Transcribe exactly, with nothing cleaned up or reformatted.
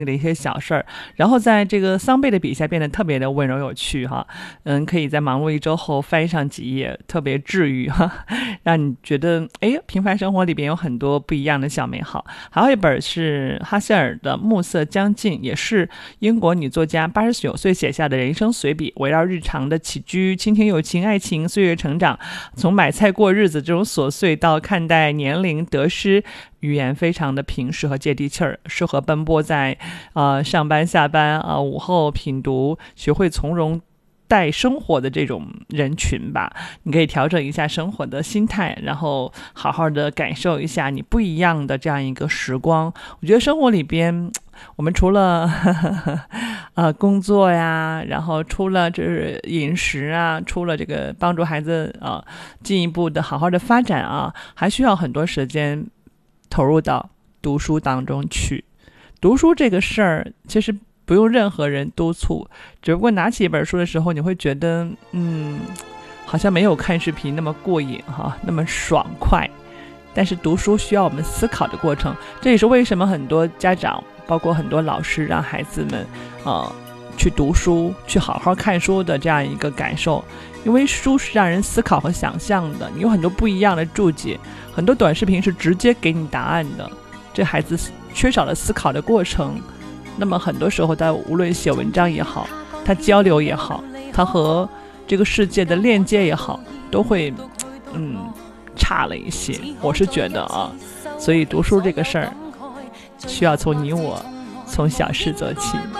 的一些小事儿，然后在这个桑贝的笔下变得特别的温柔有趣哈，嗯，可以在忙碌一周后翻上几页，特别治愈哈，让你觉得哎，平凡生活里边有很多不一样的小美好。还有一本是哈塞尔的《暮色将近》，也是英国女作家八十九岁写下的人生随笔，围绕日常的起居、亲情、友情、爱情、岁月成长，从买菜过日子这种琐碎到看待年龄得失，语言非常的平实和接地气儿，适合奔波在呃上班下班啊、呃、午后品读，学会从容待生活的这种人群吧。你可以调整一下生活的心态，然后好好的感受一下你不一样的这样一个时光。我觉得生活里边我们除了呵呵呃工作呀，然后除了就是饮食啊，除了这个帮助孩子啊、呃、进一步的好好的发展啊，还需要很多时间投入到读书当中去。读书这个事儿其实不用任何人督促，只不过拿起一本书的时候，你会觉得嗯，好像没有看视频那么过瘾哈，那么爽快。但是读书需要我们思考的过程，这也是为什么很多家长包括很多老师让孩子们呃去读书，去好好看书的这样一个感受。因为书是让人思考和想象的，你有很多不一样的注解，很多短视频是直接给你答案的，这孩子缺少了思考的过程。那么很多时候他无论写文章也好，他交流也好，他和这个世界的链接也好，都会嗯差了一些，我是觉得啊。所以读书这个事儿需要从你我从小事做起。